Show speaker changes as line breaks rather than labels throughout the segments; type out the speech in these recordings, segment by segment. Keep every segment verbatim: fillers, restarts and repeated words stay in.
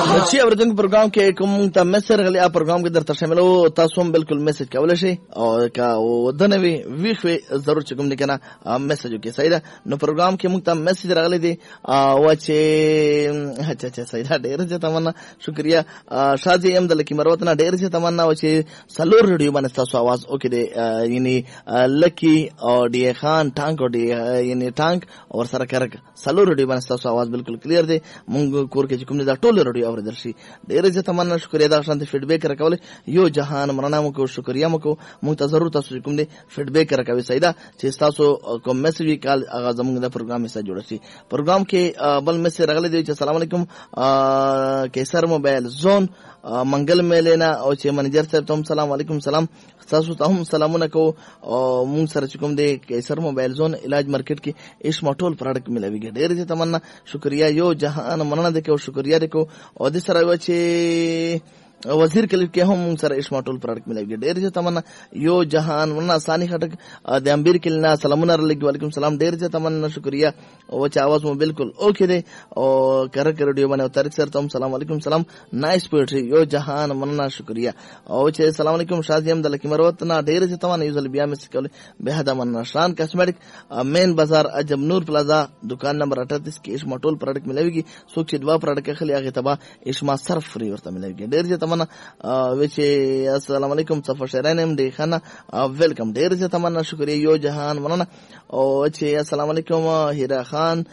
چې اوردونکو پروګرام کې کوم ته میسج غلي ا پروګرام کې درته شاملو تاسو هم بالکل میسج کولای شئ او کا ودنوي ویخوي ضرور چې کوم نه کنه میسج وکي صحیح ده نو پروګرام کې موږ ته میسج راغلي دي او چې اچھا اچھا صحیح ده ډیر چې تمنا شکریا شاذي ام د لکی مروت نه ډیر چې تمنا او چې سلور ریډیو باندې تاسو आवाज وکي دي یعنی لکی او ډی خان ټانک او ډی یعنی ټانک اور سره کرک سلور ریډیو باندې تاسو आवाज بالکل کلیر دي مونږ کور کې کوم نه دا ټول ریډیو اوریدل شي ډیر چې تمنا شکریا دا شانت فیډبیک راکول یو جهان مرنا مو کو شکریا مو کو مونږ ته ضرور تاسو کوم دي فیډبیک راکوي سیدا چې تاسو کوم میسج وی کال اغاز موږ د پروګرام سره جوړ شي پروګرام کې بل میسج راغلی دی چې السلام علیکم کیسر موبایل زون منګل میلینا او چې منیجر صاحب ته سلام علیکم سلام تاسو ته هم سلامونه کو او مونږ سره کوم دی کیسر موبایل زون علاج مارکیټ کې ایش ماټول پروډکټ ملويږي ډیر چې تمنا شکریا یو جهان مننه د کو شکریا د کو او د سره و چې وزیر کلی کې هم سره اسماټول پروډکټ ملوي ډیر چې تمنا یو جهان ورنا ثاني خټک د امبیر کلینا سلامونه علیکم وعلیکم سلام ډیر چې تمنا شکریا او چې आवाज مو بالکل اوکې دی او کر کر ډیو باندې تاریخ سره تم سلام علیکم سلام نایس پوئټری یو جهان مننا شکریا او چې سلام علیکم شازیم د لکی مروت نه ډیر چې تمنا یو ځل بیا مس کول به هدا مننا شان کاسمیټک مین بازار عجب نور پلازا دکان نمبر اٹھتیس کې اسماټول پروډکټ ملويږي څوک چې دوا پروډکټ خلی هغه تبا اسما صرف فری ورته ملويږي ډیر چې تمنا وچه السلام علیکم صفه شرانم دی خانه ویلکم ډیر چې تمنا شکریا یو جهان مننه او چې السلام علیکم هیرا خان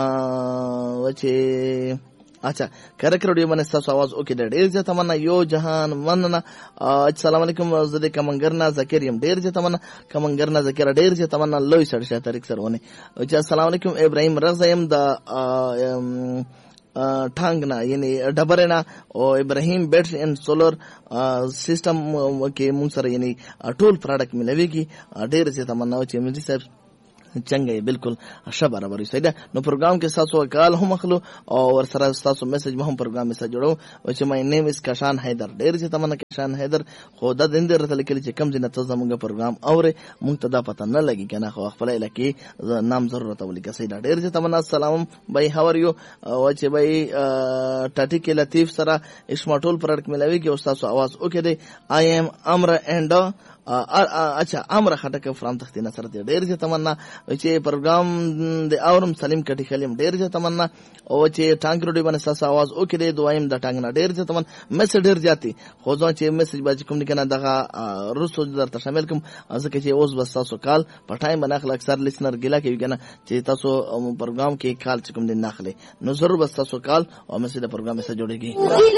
وچه اچھا کرکر دی باندې تاسو आवाज اوکې ډیر چې تمنا یو جهان مننه السلام علیکم زده کمنګرنا ذکریم ډیر چې تمنا کمنګرنا ذکر ډیر چې تمنا لوی سړی شه تاریخ سرونه چې السلام علیکم ابراهیم رضایم د ټانګنا یعنی ډبرنا او ابراهیم بیټری اینڈ سولر سیستم کې مونږ سره یعنی ټول پروډکټ ملويږي ډېر چې تمنا چې مې صاحب څنګه بالکل ښه برابر وسیده نو پروګرام کې تاسو کال هم اخلو او ور سره تاسو میسج مهم پروګرام سره جوړو او چې مې نیم اس کشان حیدر ډېر چې تمنا کشان حیدر خو د دند رته لیکل چې کم ځنه تاسو موږ پروګرام اوره مونږ ته دا پته نه لګي کنه خو خپل لکه نام ضرورت ولیکه سیدا ډېر چې تمنا السلام بای هاو ار یو او چې بای ټاټی کې لطیف سره اسماټول پروډکټ ملوي کې او تاسو आवाज اوکې دی آی ایم امر اینڈ اچھا امر خټک فرام تختی نصر ته ډیر چې تمنا چې پروګرام د اورم سلیم کټی خلیم ډیر چې تمنا او چې ټانګ روډي باندې ساس आवाज او کې د دوایم د ټانګ نه ډیر چې تمنا میسج ډیر جاتی خو ځان چې میسج باندې کوم کنه دغه رسو درته شامل کوم ځکه چې اوس بس تاسو کال په ټایم باندې اخلاق اکثر لیسنر ګلا کوي کنه چې تاسو پروګرام کې کال چې کوم دین ناخله نو ضرور بس تاسو کال او میسج د پروګرام سره جوړیږي